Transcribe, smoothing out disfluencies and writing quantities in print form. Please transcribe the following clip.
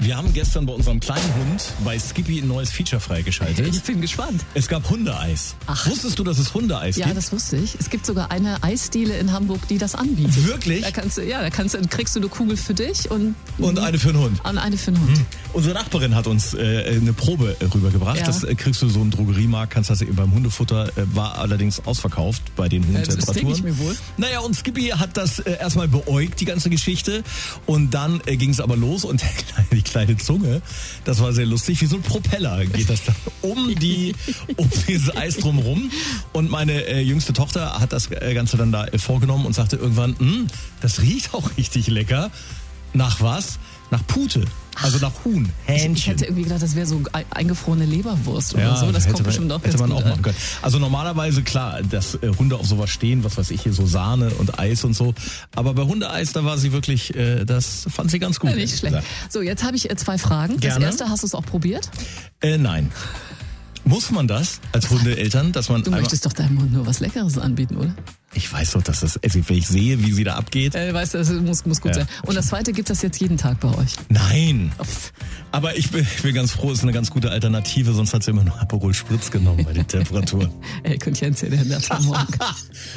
Wir haben gestern bei unserem kleinen Hund bei Skippy ein neues Feature freigeschaltet. Ich bin gespannt. Es gab Hundeeis. Ach. Wusstest du, dass es Hundeeis Ja, gibt? das wusste ich. Es gibt sogar eine Eisdiele in Hamburg, die das anbietet. Wirklich? Da kriegst du eine Kugel für dich und eine für den Hund. eine für den Hund. Unsere Nachbarin hat uns eine Probe rübergebracht. Ja. Das kriegst du so im Drogeriemarkt, kannst das eben beim Hundefutter, war allerdings ausverkauft bei den hohen Das denke Temperaturen. ich mir wohl. Naja, und Skippy hat das erstmal beäugt, die ganze Geschichte. Und dann ging es aber los und die kleine Zunge, das war sehr lustig, wie so ein Propeller geht das dann um dieses Eis drumherum. Und meine jüngste Tochter hat das Ganze dann da vorgenommen und sagte irgendwann, das riecht auch richtig lecker. Nach was? Nach Pute. Also nach Huhn, Hähnchen. Ich hätte irgendwie gedacht, das wäre so eingefrorene Leberwurst oder so. Das kommt bestimmt auch hätte man auch gut machen können. Also normalerweise, klar, dass Hunde auf sowas stehen, was weiß ich hier, so Sahne und Eis und so. Aber bei Hundeeis, da war sie wirklich, das fand sie ganz gut. Ja, nicht schlecht. So, jetzt habe ich 2 Fragen. Gerne. Das erste, hast du es auch probiert? Nein. Muss man das als Hundeeltern, dass man Du möchtest doch deinem Hund nur was Leckeres anbieten, oder? Ich weiß doch, dass das, wenn ich sehe, wie sie da abgeht. Weißt du, das muss gut sein. Und das zweite, gibt das jetzt jeden Tag bei euch? Nein. Aber ich bin ganz froh, ist eine ganz gute Alternative, sonst hat sie immer nur Aperol Spritz genommen bei den Temperaturen. Ey, könnt ihr erzählen, der Morgen.